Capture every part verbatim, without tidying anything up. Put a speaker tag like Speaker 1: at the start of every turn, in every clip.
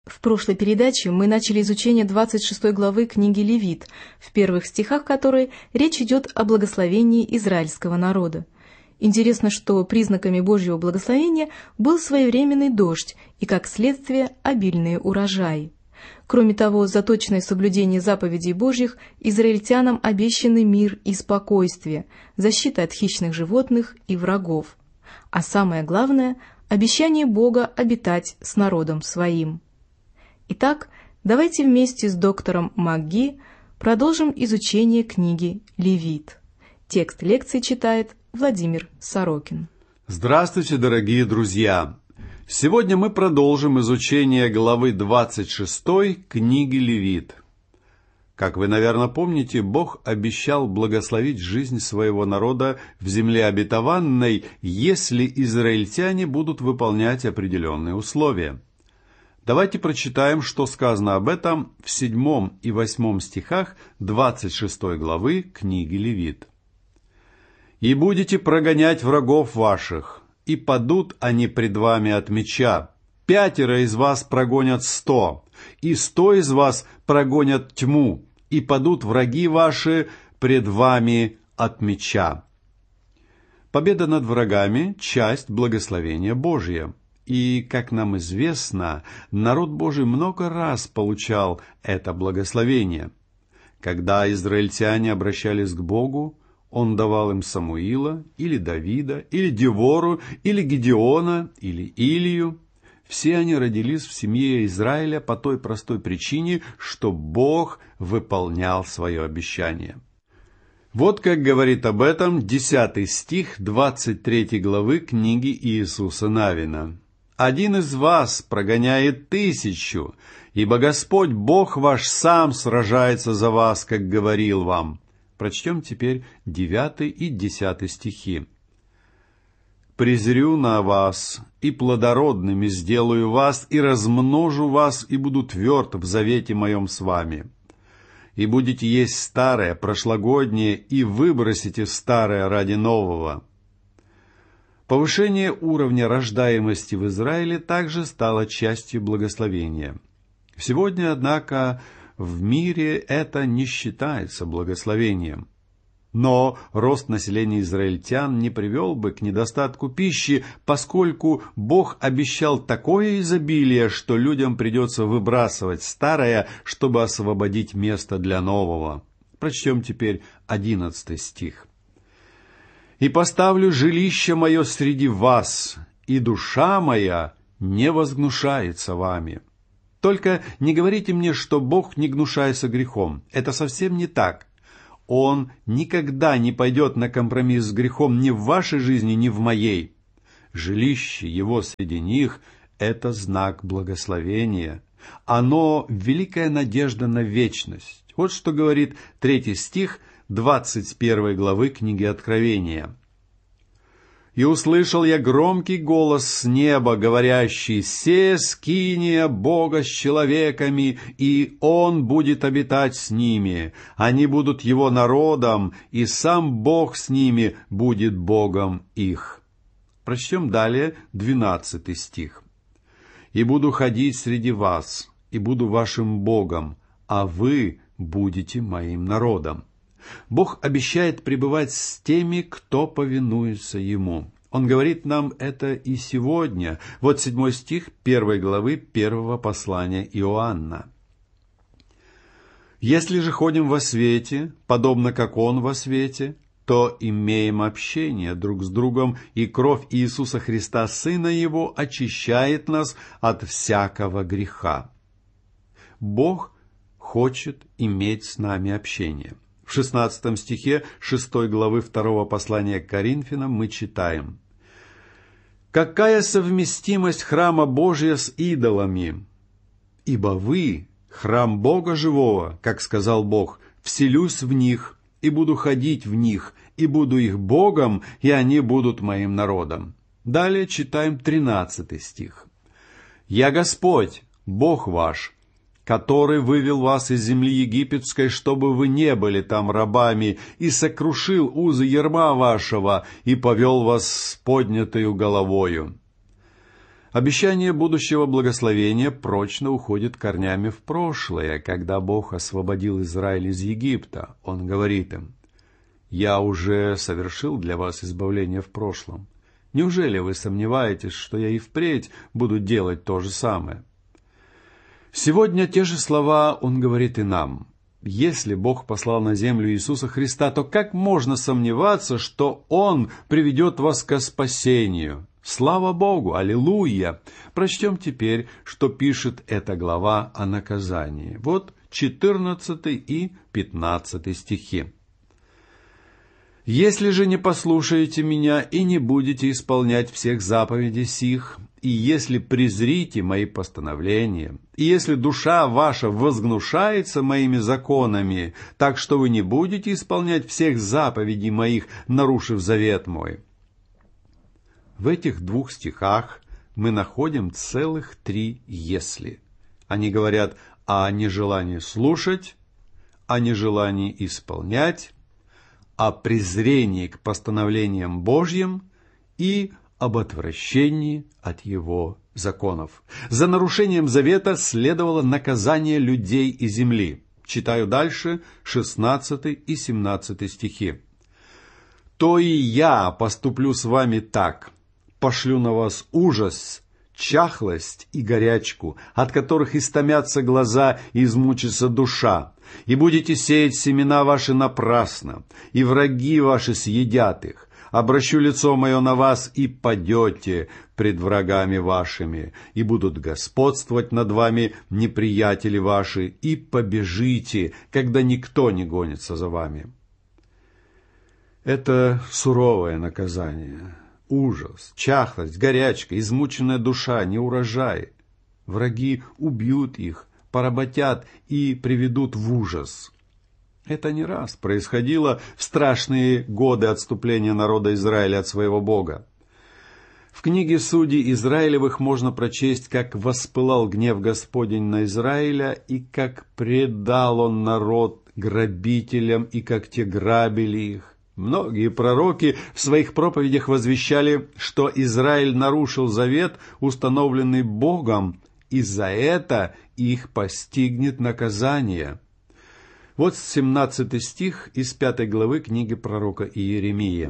Speaker 1: В прошлой передаче мы начали изучение двадцать шестой главы книги Левит, в первых стихах которой речь идет о благословении израильского народа. Интересно, что признаками Божьего благословения был своевременный дождь и, как следствие, обильные урожаи. Кроме того, за точное соблюдение заповедей Божьих израильтянам обещаны мир и спокойствие, защита от хищных животных и врагов. А самое главное – обещание Бога обитать с народом своим. Итак, давайте вместе с доктором МакГи продолжим изучение книги Левит. Текст лекции читает Владимир Сорокин.
Speaker 2: Здравствуйте, дорогие друзья! Сегодня мы продолжим изучение главы двадцать шестой книги Левит. Как вы, наверное, помните, Бог обещал благословить жизнь своего народа в земле обетованной, если израильтяне будут выполнять определенные условия. Давайте прочитаем, что сказано об этом в седьмом и восьмом стихах двадцать шестой главы книги Левит. «И будете прогонять врагов ваших, и падут они пред вами от меча. Пятеро из вас прогонят сто, и сто из вас прогонят тьму, и падут враги ваши пред вами от меча». Победа над врагами – часть благословения Божия. И, как нам известно, народ Божий много раз получал это благословение. Когда израильтяне обращались к Богу, Он давал им Самуила, или Давида, или Девору, или Гедеона, или Илию. Все они родились в семье Израиля по той простой причине, что Бог выполнял свое обещание. Вот как говорит об этом десятый стих двадцать третьей главы книги Иисуса Навина. «Один из вас прогоняет тысячу, ибо Господь Бог ваш сам сражается за вас, как говорил вам». Прочтем теперь девятый и десятый стихи. «Презрю на вас, и плодородными сделаю вас, и размножу вас, и буду тверд в завете моем с вами. И будете есть старое, прошлогоднее, и выбросите старое ради нового». Повышение уровня рождаемости в Израиле также стало частью благословения. Сегодня, однако, в мире это не считается благословением. Но рост населения израильтян не привел бы к недостатку пищи, поскольку Бог обещал такое изобилие, что людям придется выбрасывать старое, чтобы освободить место для нового. Прочтем теперь одиннадцатый стих. «И поставлю жилище мое среди вас, и душа моя не возгнушается вами». Только не говорите мне, что Бог не гнушается грехом. Это совсем не так. Он никогда не пойдет на компромисс с грехом ни в вашей жизни, ни в моей. Жилище Его среди них – это знак благословения. Оно – великая надежда на вечность. Вот что говорит третий стих двадцать первой главы книги Откровения. «И услышал я громкий голос с неба, говорящий: се скиния Бога с человеками, и Он будет обитать с ними. Они будут Его народом, и сам Бог с ними будет Богом их». Прочтем далее двенадцатый стих. «И буду ходить среди вас, и буду вашим Богом, а вы будете моим народом». Бог обещает пребывать с теми, кто повинуется Ему. Он говорит нам это и сегодня. Вот седьмой стих первой главы первого послания Иоанна. «Если же ходим во свете, подобно как Он во свете, то имеем общение друг с другом, и кровь Иисуса Христа, Сына Его, очищает нас от всякого греха». Бог хочет иметь с нами общение. В шестнадцатом стихе шестой главы второго послания к Коринфянам мы читаем: «Какая совместимость храма Божия с идолами? Ибо вы — храм Бога живого, как сказал Бог, вселюсь в них, и буду ходить в них, и буду их Богом, и они будут моим народом». Далее читаем тринадцатый стих. «Я Господь, Бог ваш, который вывел вас из земли египетской, чтобы вы не были там рабами, и сокрушил узы ярма вашего, и повел вас с поднятою головою». Обещание будущего благословения прочно уходит корнями в прошлое, когда Бог освободил Израиль из Египта. Он говорит им: «Я уже совершил для вас избавление в прошлом. Неужели вы сомневаетесь, что я и впредь буду делать то же самое?» Сегодня те же слова Он говорит и нам. Если Бог послал на землю Иисуса Христа, то как можно сомневаться, что Он приведет вас к спасению? Слава Богу! Аллилуйя! Прочтем теперь, что пишет эта глава о наказании. Вот четырнадцатый и пятнадцатый стихи. «Если же не послушаете меня и не будете исполнять всех заповедей сих, и если презрите мои постановления, и если душа ваша возгнушается моими законами, так что вы не будете исполнять всех заповедей моих, нарушив завет мой». В этих двух стихах мы находим целых три «если». Они говорят о нежелании слушать, о нежелании исполнять, о презрении к постановлениям Божьим и об отвращении от Его законов. За нарушением завета следовало наказание людей и земли. Читаю дальше шестнадцатый и семнадцатый стихи. «То и я поступлю с вами так, пошлю на вас ужас, чахлость и горячку, от которых истомятся глаза и измучится душа, и будете сеять семена ваши напрасно, и враги ваши съедят их. Обращу лицо мое на вас, и падете пред врагами вашими, и будут господствовать над вами неприятели ваши, и побежите, когда никто не гонится за вами». Это суровое наказание. Ужас, чахлость, горячка, измученная душа, неурожай. Враги убьют их, поработят и приведут в ужас. Это не раз происходило в страшные годы отступления народа Израиля от своего Бога. В книге Судей Израилевых можно прочесть, как воспылал гнев Господень на Израиля, и как предал он народ грабителям, и как те грабили их. Многие пророки в своих проповедях возвещали, что Израиль нарушил завет, установленный Богом, и за это их постигнет наказание. Вот семнадцатый стих из пятой главы книги пророка Иеремии.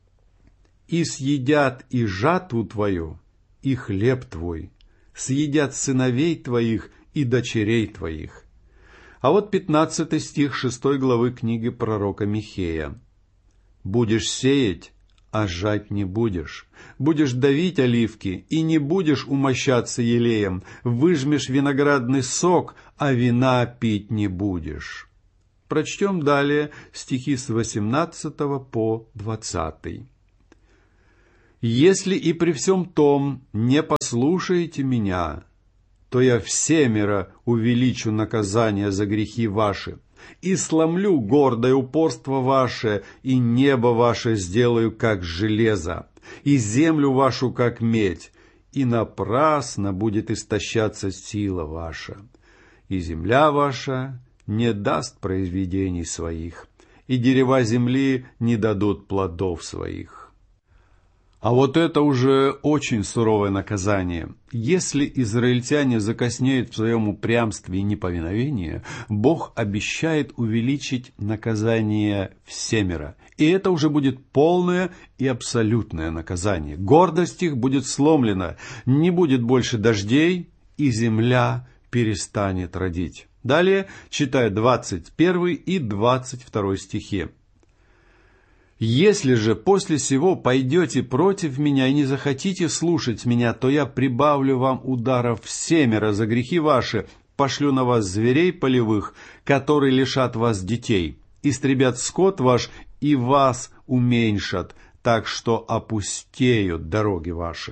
Speaker 2: «И съедят и жатву твою, и хлеб твой, съедят сыновей твоих и дочерей твоих». А вот пятнадцатый стих шестой главы книги пророка Михея. «Будешь сеять, а жать не будешь. Будешь давить оливки, и не будешь умощаться елеем. Выжмешь виноградный сок, а вина пить не будешь». Прочтем далее стихи с восемнадцатого по двадцатый. «Если и при всем том не послушаете меня, то я всемеро увеличу наказание за грехи ваши, и сломлю гордое упорство ваше, и небо ваше сделаю, как железо, и землю вашу, как медь, и напрасно будет истощаться сила ваша, и земля ваша не даст произведений своих, и дерева земли не дадут плодов своих». А вот это уже очень суровое наказание. Если израильтяне закоснеют в своем упрямстве и неповиновении, Бог обещает увеличить наказание всемеро. И это уже будет полное и абсолютное наказание. Гордость их будет сломлена, не будет больше дождей, и земля перестанет родить. Далее читаю двадцать первый и двадцать второй стихи. «Если же после сего пойдете против меня и не захотите слушать меня, то я прибавлю вам ударов всемеро за грехи ваши, пошлю на вас зверей полевых, которые лишат вас детей, истребят скот ваш и вас уменьшат, так что опустеют дороги ваши».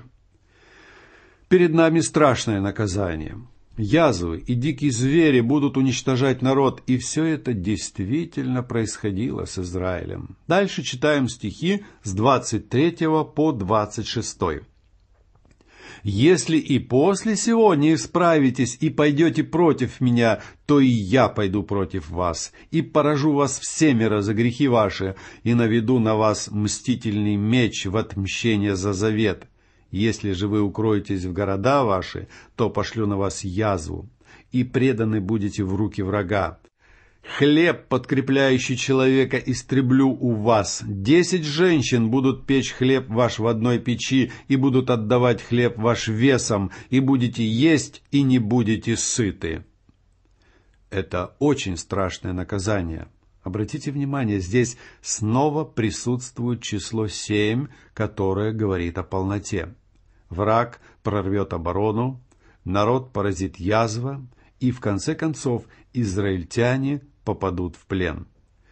Speaker 2: Перед нами страшное наказание. Язвы и дикие звери будут уничтожать народ, и все это действительно происходило с Израилем. Дальше читаем стихи с двадцать третьего по двадцать шестой. «Если и после сего не исправитесь и пойдете против меня, то и я пойду против вас, и поражу вас всемеро за грехи ваши, и наведу на вас мстительный меч в отмщение за завет. Если же вы укроетесь в города ваши, то пошлю на вас язву, и преданы будете в руки врага. Хлеб, подкрепляющий человека, истреблю у вас. Десять женщин будут печь хлеб ваш в одной печи, и будут отдавать хлеб ваш весом, и будете есть, и не будете сыты». Это очень страшное наказание. Обратите внимание, здесь снова присутствует число семь, которое говорит о полноте. Враг прорвет оборону, народ поразит язва, и в конце концов израильтяне попадут в плен.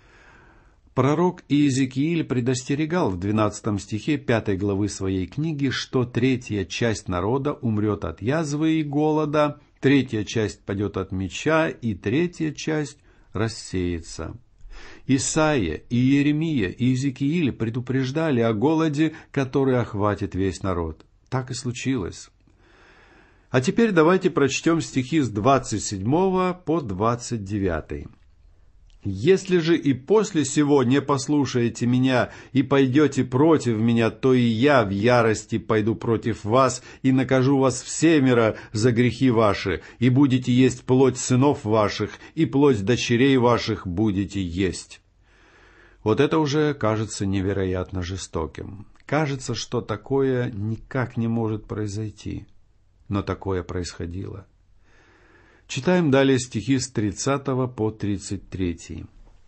Speaker 2: Пророк Иезекииль предостерегал в двенадцатом стихе пятой главы своей книги, что третья часть народа умрет от язвы и голода, третья часть падет от меча, и третья часть рассеется. Исаия, и Иеремия, и Иезекииль предупреждали о голоде, который охватит весь народ. Так и случилось. А теперь давайте прочтем стихи с двадцать седьмого по двадцать девятый. «Если же и после сего не послушаете меня и пойдете против меня, то и я в ярости пойду против вас и накажу вас всемеро за грехи ваши, и будете есть плоть сынов ваших, и плоть дочерей ваших будете есть». Вот это уже кажется невероятно жестоким. Кажется, что такое никак не может произойти. Но такое происходило. Читаем далее стихи с тридцатого по тридцать третий.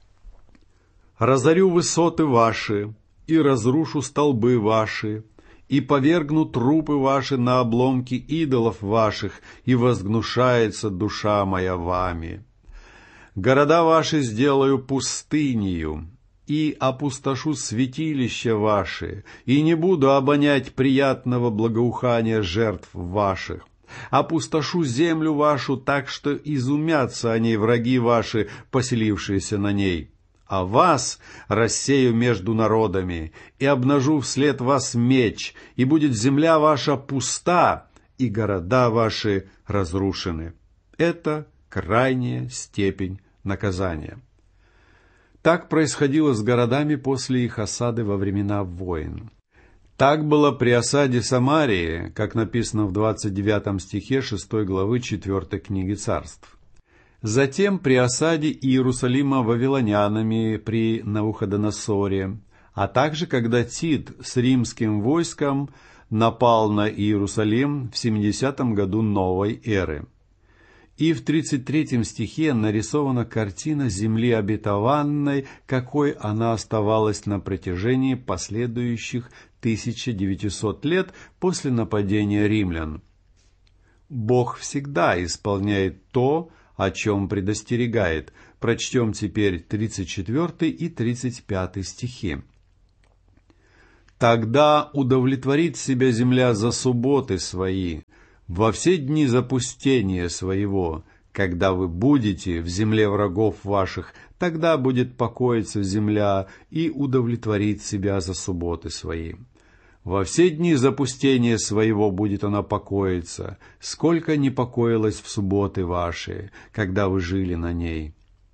Speaker 2: «Разорю высоты ваши, и разрушу столбы ваши, и повергну трупы ваши на обломки идолов ваших, и возгнушается душа моя вами. Города ваши сделаю пустынею, и опустошу святилища ваши, и не буду обонять приятного благоухания жертв ваших. Опустошу землю вашу так, что изумятся о ней враги ваши, поселившиеся на ней. А вас рассею между народами, и обнажу вслед вас меч, и будет земля ваша пуста, и города ваши разрушены». Это крайняя степень наказания. Так происходило с городами после их осады во времена войн. Так было при осаде Самарии, как написано в двадцать девятом стихе шестой главы четвёртой книги Царств. Затем при осаде Иерусалима вавилонянами при Навуходоносоре, а также когда Тит с римским войском напал на Иерусалим в семидесятом году новой эры. И в тридцать третьем стихе нарисована картина земли обетованной, какой она оставалась на протяжении последующих тысяча девятьсот лет после нападения римлян. Бог всегда исполняет то, о чем предостерегает. Прочтем теперь тридцать четвёртый и тридцать пятый стихи. «Тогда удовлетворит себя земля за субботы свои, во все дни запустения своего, когда вы будете в земле врагов ваших, тогда будет покоиться земля и удовлетворит себя за субботы свои. Во все дни запустения своего будет она покоиться, сколько не покоилась в субботы ваши, когда вы жили на ней».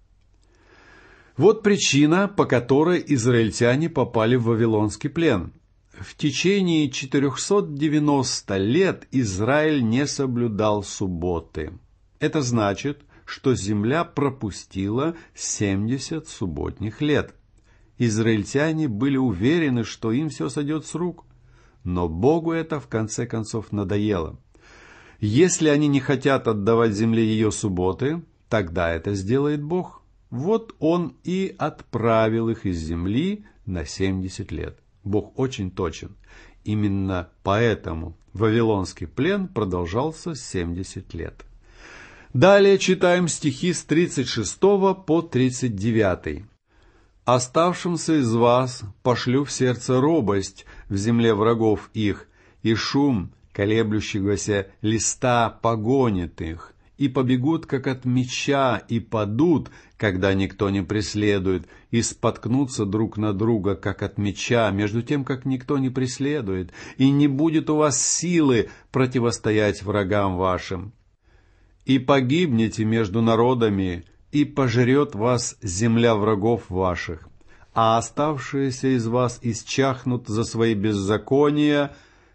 Speaker 2: Вот причина, по которой израильтяне попали в вавилонский плен. В течение четырехсот девяноста лет Израиль не соблюдал субботы. Это значит, что земля пропустила семьдесят субботних лет. Израильтяне были уверены, что им все сойдет с рук. Но Богу это в конце концов надоело. Если они не хотят отдавать земле ее субботы, тогда это сделает Бог. Вот Он и отправил их из земли на семьдесят лет. Бог очень точен. Именно поэтому вавилонский плен продолжался семьдесят лет. Далее читаем стихи с тридцать шестого по тридцать девятый. «Оставшимся из вас пошлю в сердце робость в земле врагов их, и шум колеблющегося листа погонит их, и побегут, как от меча, и падут, когда никто не преследует, и споткнутся друг на друга, как от меча, между тем, как никто не преследует, и не будет у вас силы противостоять врагам вашим. И погибнете между народами, и пожрет вас земля врагов ваших, а оставшиеся из вас исчахнут за свои беззакония,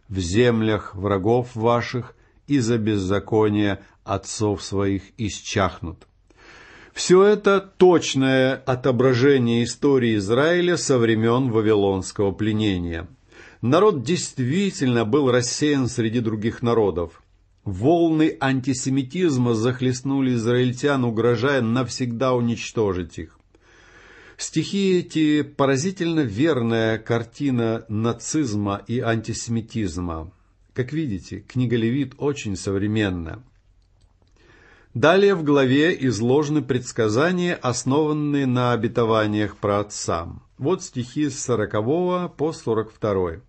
Speaker 2: в землях врагов ваших, и за беззаконие отцов своих исчахнут». Все это точное отображение истории Израиля со времен Вавилонского пленения. Народ действительно был рассеян среди других народов. Волны антисемитизма захлестнули израильтян, угрожая навсегда уничтожить их. Стихи эти – поразительно верная картина нацизма и антисемитизма. Как видите, книга Левит очень современна. Далее в главе изложены предсказания, основанные на обетованиях праотцам. Вот стихи с сорокового по сорок второй.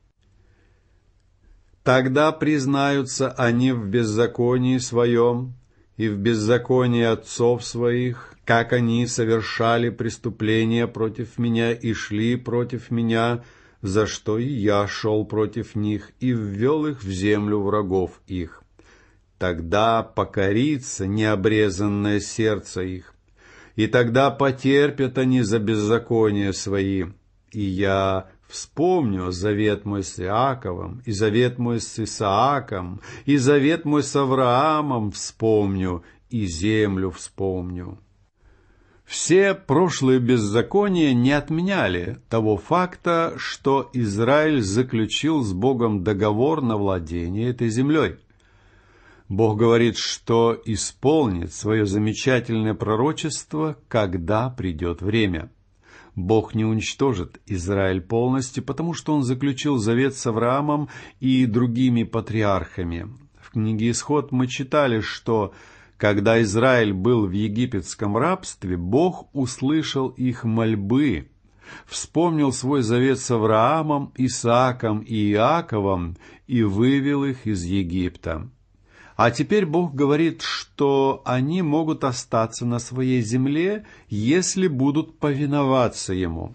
Speaker 2: «Тогда признаются они в беззаконии своем и в беззаконии отцов своих, как они совершали преступления против меня и шли против меня, за что и я шел против них и ввел их в землю врагов их. Тогда покорится необрезанное сердце их, и тогда потерпят они за беззакония свои, и я вспомню завет мой с Иаковом, и завет мой с Исааком, и завет мой с Авраамом вспомню, и землю вспомню». Все прошлые беззакония не отменяли того факта, что Израиль заключил с Богом договор на владение этой землей. Бог говорит, что исполнит свое замечательное пророчество, когда придет время. Бог не уничтожит Израиль полностью, потому что Он заключил завет с Авраамом и другими патриархами. В книге Исход мы читали, что когда Израиль был в египетском рабстве, Бог услышал их мольбы, вспомнил свой завет с Авраамом, Исааком и Иаковом и вывел их из Египта. А теперь Бог говорит, что они могут остаться на своей земле, если будут повиноваться Ему.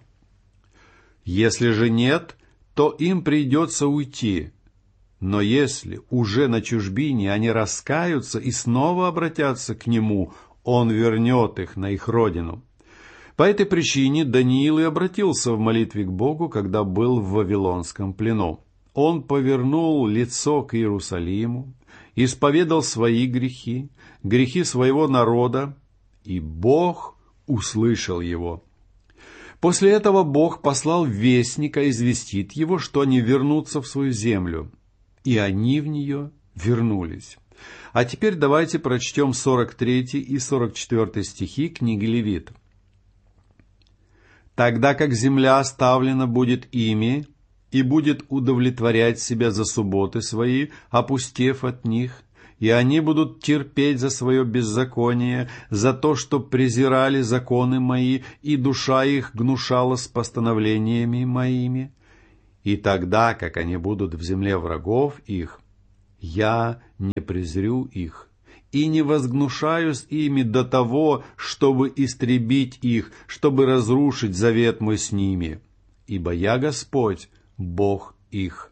Speaker 2: Если же нет, то им придется уйти. Но если уже на чужбине они раскаются и снова обратятся к Нему, Он вернет их на их родину. По этой причине Даниил и обратился в молитве к Богу, когда был в Вавилонском плену. Он повернул лицо к Иерусалиму, исповедал свои грехи, грехи своего народа, и Бог услышал его. После этого Бог послал вестника известить его, что они вернутся в свою землю, и они в нее вернулись. А теперь давайте прочтем сорок третий и сорок четвёртый стихи книги Левит. «Тогда как земля оставлена будет ими, и будет удовлетворять себя за субботы свои, опустев от них, и они будут терпеть за свое беззаконие, за то, что презирали законы мои, и душа их гнушалась постановлениями моими. И тогда, как они будут в земле врагов их, я не презрю их, и не возгнушаюсь ими до того, чтобы истребить их, чтобы разрушить завет мой с ними. Ибо я Господь, Бог их».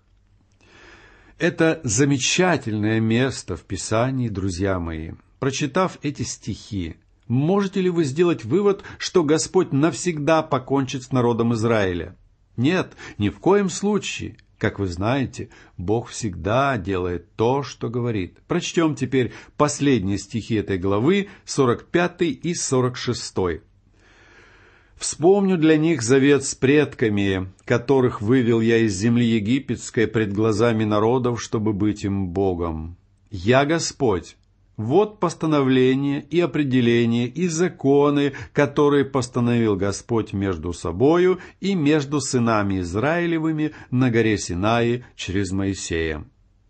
Speaker 2: Это замечательное место в Писании, друзья мои. Прочитав эти стихи, можете ли вы сделать вывод, что Господь навсегда покончит с народом Израиля? Нет, ни в коем случае. Как вы знаете, Бог всегда делает то, что говорит. Прочтем теперь последние стихи этой главы, сорок пятый и сорок шестой. «Вспомню для них завет с предками, которых вывел я из земли египетской пред глазами народов, чтобы быть им Богом. Я Господь. Вот постановления и определения и законы, которые постановил Господь между собою и между сынами Израилевыми на горе Синае через Моисея».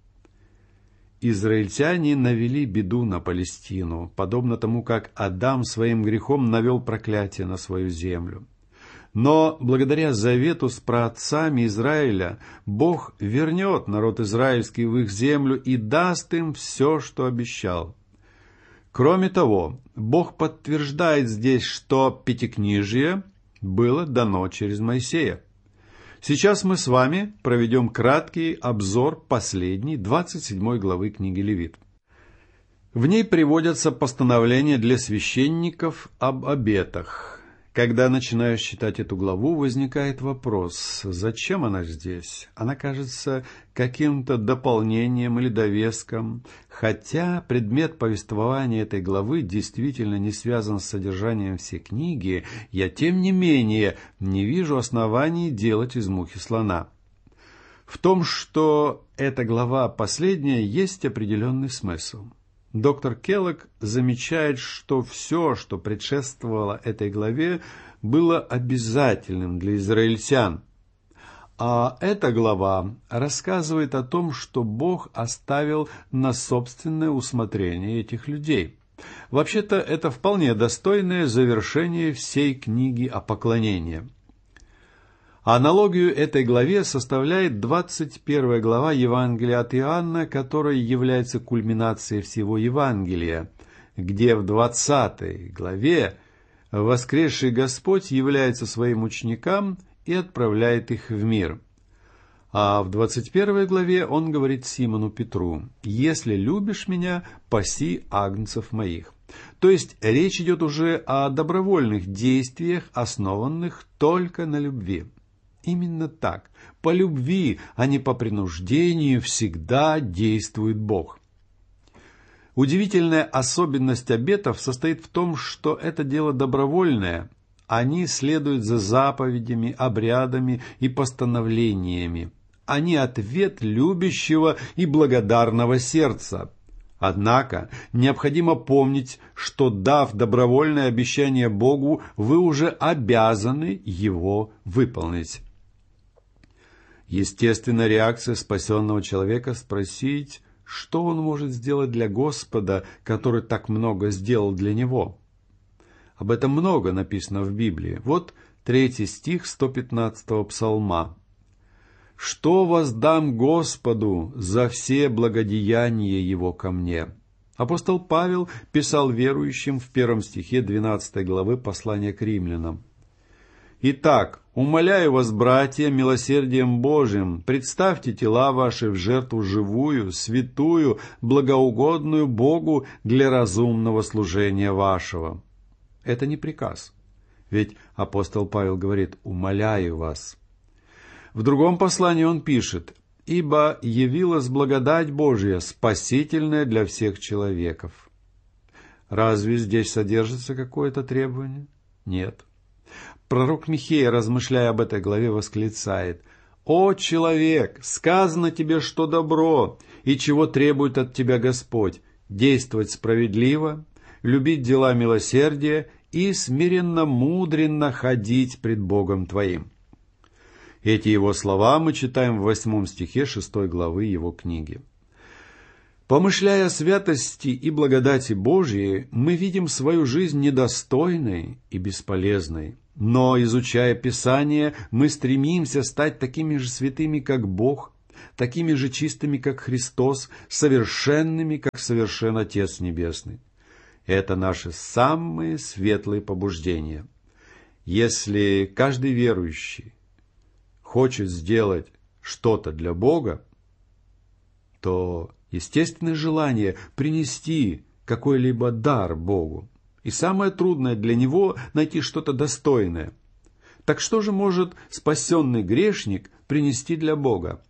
Speaker 2: Израильтяне навели беду на Палестину, подобно тому, как Адам своим грехом навел проклятие на свою землю. Но благодаря завету с праотцами Израиля Бог вернет народ израильский в их землю и даст им все, что обещал. Кроме того, Бог подтверждает здесь, что Пятикнижие было дано через Моисея. Сейчас мы с вами проведем краткий обзор последней, двадцать седьмой главы книги Левит. В ней приводятся постановления для священников об обетах. Когда начинаешь читать эту главу, возникает вопрос, зачем она здесь? Она кажется каким-то дополнением или довеском, хотя предмет повествования этой главы действительно не связан с содержанием всей книги, я тем не менее не вижу оснований делать из мухи слона. В том, что эта глава последняя, есть определенный смысл. Доктор Келлог замечает, что все, что предшествовало этой главе, было обязательным для израильтян. А эта глава рассказывает о том, что Бог оставил на собственное усмотрение этих людей. Вообще-то это вполне достойное завершение всей книги о поклонении. Аналогию этой главе составляет двадцать первая глава Евангелия от Иоанна, которая является кульминацией всего Евангелия, где в двадцатой главе воскресший Господь является своим ученикам и отправляет их в мир. А в двадцать первой главе он говорит Симону Петру: «Если любишь меня, паси агнцев моих». То есть речь идет уже о добровольных действиях, основанных только на любви. Именно так, по любви, а не по принуждению, всегда действует Бог. Удивительная особенность обетов состоит в том, что это дело добровольное. Они следуют за заповедями, обрядами и постановлениями. Они ответ любящего и благодарного сердца. Однако необходимо помнить, что, дав добровольное обещание Богу, вы уже обязаны его выполнить. Естественная реакция спасенного человека спросить, что он может сделать для Господа, который так много сделал для него. Об этом много написано в Библии. Вот третий стих сто пятнадцатого псалма. «Что воздам Господу за все благодеяния Его ко мне?» Апостол Павел писал верующим в первом стихе двенадцатой главы послания к римлянам. «Итак, умоляю вас, братья, милосердием Божиим, представьте тела ваши в жертву живую, святую, благоугодную Богу для разумного служения вашего». Это не приказ. Ведь апостол Павел говорит «умоляю вас». В другом послании он пишет: «Ибо явилась благодать Божия, спасительная для всех человеков». Разве здесь содержится какое-то требование? Нет. Пророк Михея, размышляя об этой главе, восклицает: «О, человек, сказано тебе, что добро, и чего требует от тебя Господь: действовать справедливо, любить дела милосердия и смиренно-мудренно ходить пред Богом твоим». Эти его слова мы читаем в восьмом стихе шестой главы его книги. Помышляя о святости и благодати Божьей, мы видим свою жизнь недостойной и бесполезной. Но, изучая Писание, мы стремимся стать такими же святыми, как Бог, такими же чистыми, как Христос, совершенными, как совершен Отец Небесный. Это наши самые светлые побуждения. Если каждый верующий хочет сделать что-то для Бога, то естественное желание принести какой-либо дар Богу. И самое трудное для него — найти что-то достойное. Так что же может спасенный грешник принести для Бога?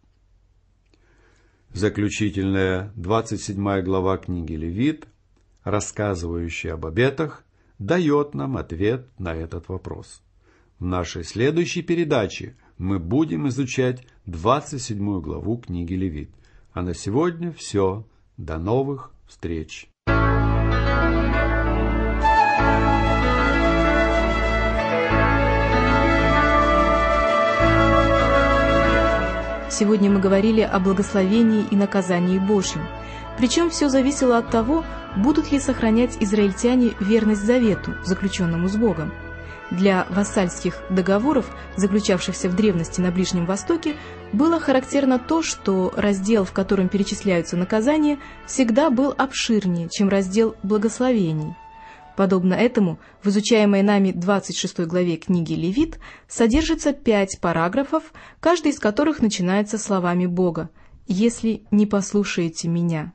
Speaker 2: Заключительная двадцать седьмая глава книги Левит, рассказывающая об обетах, дает нам ответ на этот вопрос. В нашей следующей передаче мы будем изучать двадцать седьмую главу книги Левит. А на сегодня все. До новых встреч!
Speaker 1: Сегодня мы говорили о благословении и наказании Божьем. Причем все зависело от того, будут ли сохранять израильтяне верность завету, заключенному с Богом. Для вассальских договоров, заключавшихся в древности на Ближнем Востоке, было характерно то, что раздел, в котором перечисляются наказания, всегда был обширнее, чем раздел благословений. Подобно этому, в изучаемой нами двадцать шестой главе книги Левит содержится пять параграфов, каждый из которых начинается словами Бога: «Если не послушаете меня».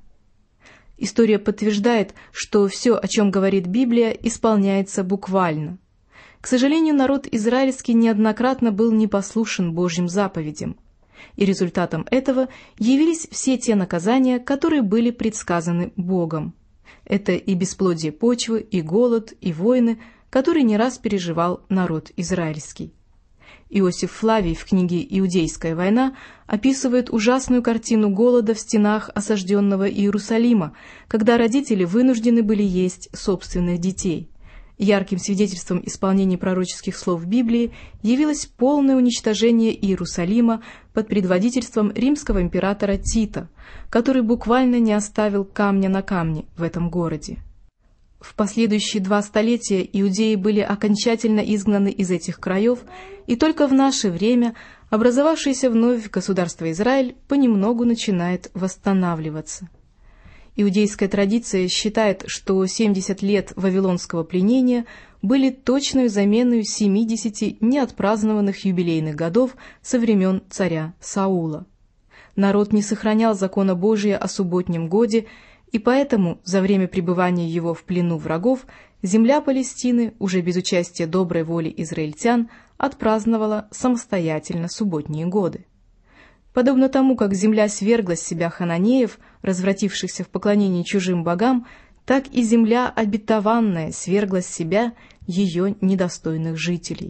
Speaker 1: История подтверждает, что все, о чем говорит Библия, исполняется буквально. К сожалению, народ израильский неоднократно был непослушен Божьим заповедям, и результатом этого явились все те наказания, которые были предсказаны Богом. Это и бесплодие почвы, и голод, и войны, которые не раз переживал народ израильский. Иосиф Флавий в книге «Иудейская война» описывает ужасную картину голода в стенах осажденного Иерусалима, когда родители вынуждены были есть собственных детей. Ярким свидетельством исполнения пророческих слов в Библии явилось полное уничтожение Иерусалима под предводительством римского императора Тита, который буквально не оставил камня на камне в этом городе. В последующие два столетия иудеи были окончательно изгнаны из этих краев, и только в наше время образовавшееся вновь государство Израиль понемногу начинает восстанавливаться. Иудейская традиция считает, что семьдесят лет вавилонского пленения были точной заменой семидесяти неотпразднованных юбилейных годов со времен царя Саула. Народ не сохранял закона Божия о субботнем годе, и поэтому за время пребывания его в плену врагов земля Палестины, уже без участия доброй воли израильтян, отпраздновала самостоятельно субботние годы. Подобно тому, как земля свергла с себя хананеев, развратившихся в поклонении чужим богам, так и земля обетованная свергла с себя ее недостойных жителей.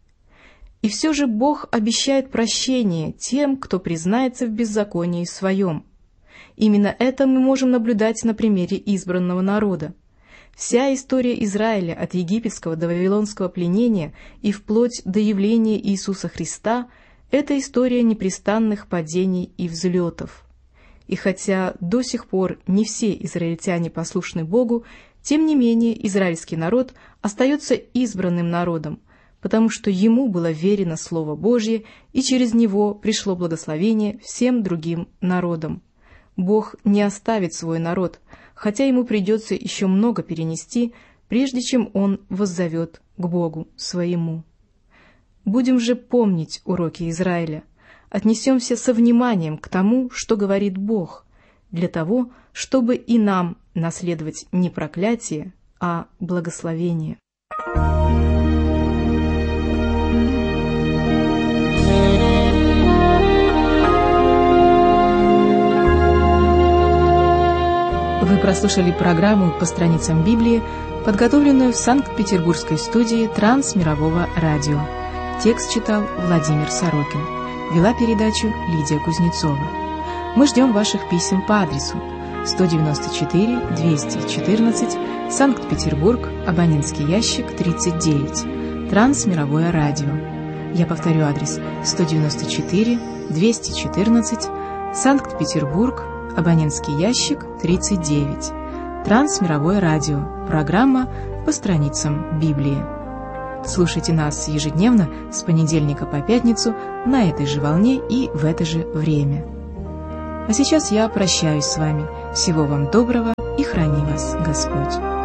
Speaker 1: И все же Бог обещает прощение тем, кто признается в беззаконии своем. Именно это мы можем наблюдать на примере избранного народа. Вся история Израиля от египетского до вавилонского пленения и вплоть до явления Иисуса Христа – это история непрестанных падений и взлетов. И хотя до сих пор не все израильтяне послушны Богу, тем не менее израильский народ остается избранным народом, потому что ему было верено Слово Божье, и через него пришло благословение всем другим народам. Бог не оставит свой народ, хотя ему придется еще много перенести, прежде чем он воззовет к Богу своему. Будем же помнить уроки Израиля, отнесемся со вниманием к тому, что говорит Бог, для того, чтобы и нам наследовать не проклятие, а благословение. Вы прослушали программу «По страницам Библии», подготовленную в Санкт-Петербургской студии Трансмирового радио. Текст читал Владимир Сорокин. Вела передачу Лидия Кузнецова. Мы ждем ваших писем по адресу сто девяносто четыре двести четырнадцать, Санкт-Петербург, абонентский ящик тридцать девять, Трансмировое радио. Я повторю адрес: сто девяносто четыре двести четырнадцать, Санкт-Петербург, абонентский ящик тридцать девять, Трансмировое радио. Программа «По страницам Библии». Слушайте нас ежедневно с понедельника по пятницу на этой же волне и в это же время. А сейчас я прощаюсь с вами. Всего вам доброго и храни вас Господь.